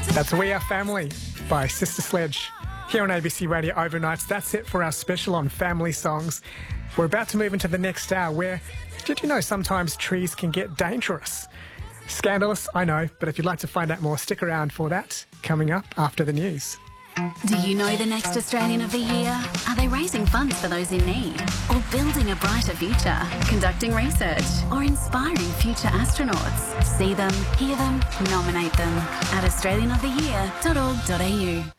That's We Are Family by Sister Sledge. Here on ABC Radio Overnights, that's it for our special on family songs. We're about to move into the next hour where, did you know sometimes trees can get dangerous? Scandalous, I know, but if you'd like to find out more, stick around for that, coming up after the news. Do you know the next Australian of the Year? Are they raising funds for those in need? Or building a brighter future? Conducting research? Or inspiring future astronauts? See them, hear them, nominate them at australianoftheyear.org.au.